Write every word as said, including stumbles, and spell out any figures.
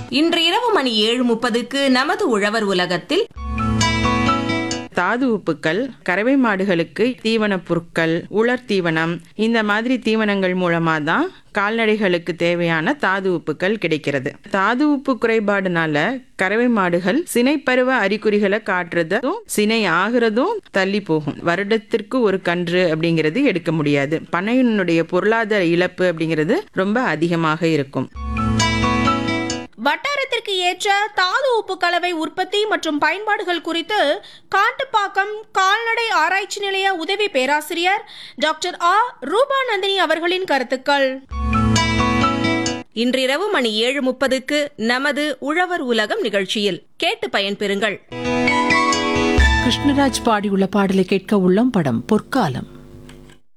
இன்று இரவு மணி ஏழு முப்பதுக்கு நமது உழவர் உலகத்தில் தாது உப்புக்கள் கறவை மாடுகளுக்கு தீவன பொருட்கள், உலர் தீவனம், இந்த மாதிரி தீவனங்கள் மூலமா தான் கால்நடைகளுக்கு தேவையான தாது உப்புக்கள் கிடைக்கிறது. தாது உப்பு குறைபாடுனால கறவை மாடுகள் சினைப்பருவ அறிகுறிகளை காட்டுறதும் சினை ஆகிறதும் தள்ளி போகும். வருடத்திற்கு ஒரு கன்று அப்படிங்கிறது எடுக்க முடியாது. பண்ணையினுடைய பொருளாதார இழப்பு அப்படிங்கிறது ரொம்ப அதிகமாக இருக்கும். வட்டாரத்திற்கு ஏற்ற தாது உப்பு கலவை உற்பத்தி மற்றும் பயன்பாடுகள் குறித்து காட்டுப்பாக்கம் கால்நடை ஆராய்ச்சி நிலைய உதவி பேராசிரியர் டாக்டர் ஆ ரூபாநந்தினி அவர்களின் கருத்துக்கள். இன்றிரவு மணி ஏழு முப்பதுக்கு நமது உழவர் உலகம் நிகழ்ச்சியில் கேட்டு பயன்பெறுங்கள். கிருஷ்ணராஜ் பாடியுள்ள பாடலை கேட்க உள்ளோம். படம் பொற்காலம்.